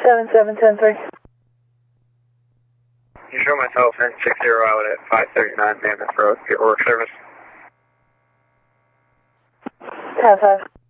7710-3. You show myself in 60 out at 539 Mammoth Road, get work service. 10-5.